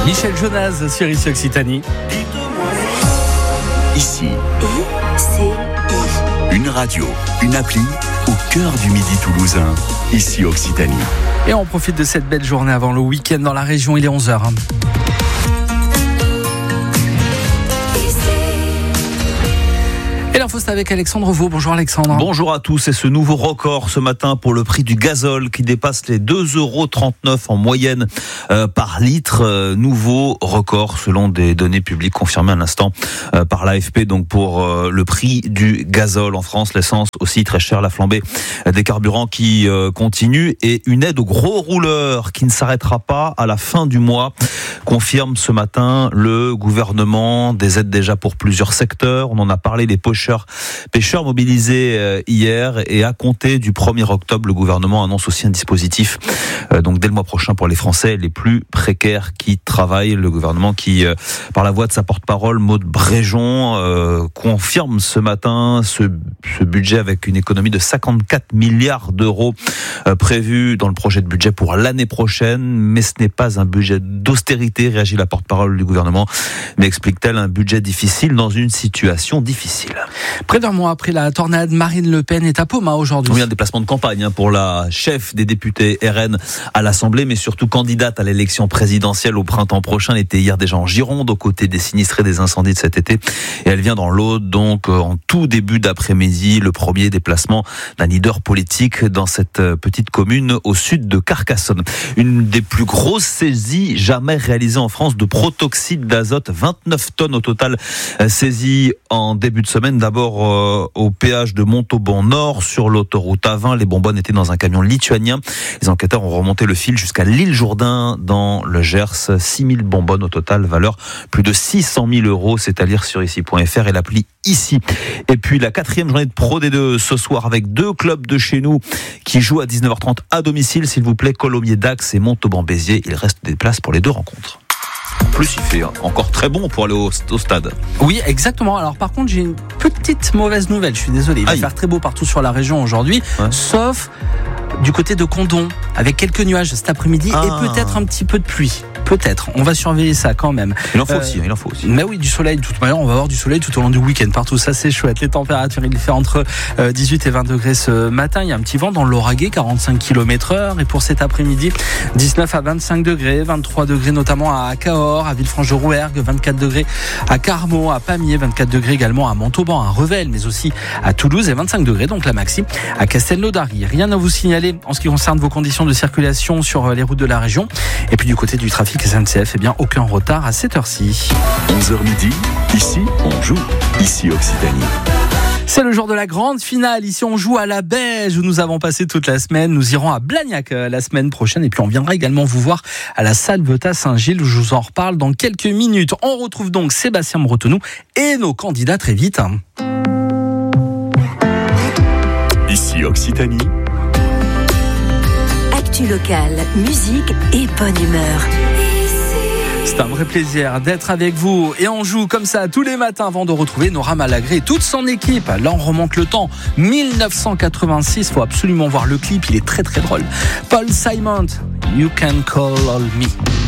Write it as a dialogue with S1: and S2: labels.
S1: Michel Jonas sur ici Occitanie.
S2: Ici,
S3: ICI.
S2: une radio, une appli au cœur du Midi toulousain. Ici Occitanie.
S1: Et on profite de cette belle journée avant le week-end dans la région, il est 11h. Et l'info, c'est avec Alexandre Vaux. Bonjour Alexandre.
S4: Bonjour à tous. Et ce nouveau record ce matin pour le prix du gazole qui dépasse les 2,39 € en moyenne par litre. Nouveau record selon des données publiques confirmées à l'instant par l'AFP. Donc pour le prix du gazole en France, l'essence aussi très chère, la flambée des carburants qui continue et une aide aux gros rouleurs qui ne s'arrêtera pas à la fin du mois. Confirme ce matin le gouvernement, des aides déjà pour plusieurs secteurs. On en a parlé, les pêcheurs mobilisés hier, et à compter du 1er octobre, le gouvernement annonce aussi un dispositif donc dès le mois prochain pour les Français les plus précaires qui travaillent. Le gouvernement qui, par la voix de sa porte-parole, Maud Bréjon, confirme ce matin ce budget avec une économie de 54 milliards d'euros prévue dans le projet de budget pour l'année prochaine. Mais ce n'est pas un budget d'austérité, réagit la porte-parole du gouvernement, mais explique-t-elle un budget difficile dans une situation difficile.
S1: Près d'un mois après la tornade, Marine Le Pen est à Poma aujourd'hui.
S4: Oui, un déplacement de campagne pour la chef des députés RN à l'Assemblée, mais surtout candidate à l'élection présidentielle au printemps prochain. Elle était hier déjà en Gironde, aux côtés des sinistrés des incendies de cet été. Et elle vient dans l'Aude, donc en tout début d'après-midi, le premier déplacement d'un leader politique dans cette petite commune au sud de Carcassonne. Une des plus grosses saisies jamais réalisées en France de protoxyde d'azote. 29 tonnes au total saisies en début de semaine. D'abord au péage de Montauban Nord sur l'autoroute A20. Les bonbonnes étaient dans un camion lituanien. Les enquêteurs ont remonté le fil jusqu'à l'île Jourdain dans le Gers. 6000 bonbonnes au total, valeur plus de 600 000 €. C'est à lire sur ici.fr et l'appli Ici. Et puis la 4e journée de Pro D2 ce soir avec 2 clubs de chez nous qui jouent à 19h30 à domicile, s'il vous plaît. Colomiers-Dax et Montauban-Béziers. Il reste des places pour les 2 rencontres. En plus, il fait encore très bon pour aller au stade.
S1: Oui, exactement. Alors par contre, j'ai une petite mauvaise nouvelle. Je suis désolé. Il va faire très beau partout sur la région aujourd'hui, sauf du côté de Condom, avec quelques nuages cet après-midi et peut-être un petit peu de pluie. Peut-être. On va surveiller ça quand même.
S4: Il en faut aussi.
S1: Mais oui, du soleil. De toute manière, on va avoir du soleil tout au long du week-end. Partout, ça c'est chouette. Les températures, il fait entre 18 et 20 degrés ce matin. Il y a un petit vent dans l'Auragais, 45 km/h. Et pour cet après-midi, 19 à 25 degrés, 23 degrés notamment à Cahors, à Villefranche-de-Rouergue, 24 degrés à Carmaux, à Pamiers, 24 degrés également à Montauban, à Revel, mais aussi à Toulouse et 25 degrés, donc la maxi à Castelnaudary. Rien à vous signaler en ce qui concerne vos conditions de circulation sur les routes de la région. Et puis du côté du trafic SNCF, aucun retard à cette heure-ci.
S2: 11h midi, ici on joue, ici Occitanie.
S1: C'est le jour de la grande finale. Ici, on joue à la Beige où nous avons passé toute la semaine. Nous irons à Blagnac la semaine prochaine. Et puis, on viendra également vous voir à la Salvetat Saint-Gilles où je vous en reparle dans quelques minutes. On retrouve donc Sébastien Bretonneau et nos candidats très vite.
S2: Ici Occitanie.
S3: Actu locale, musique et bonne humeur.
S1: C'est un vrai plaisir d'être avec vous et on joue comme ça tous les matins avant de retrouver Nora Malagré et toute son équipe. Là on remonte le temps, 1986, faut absolument voir le clip, il est très très drôle. Paul Simon, You Can Call on Me.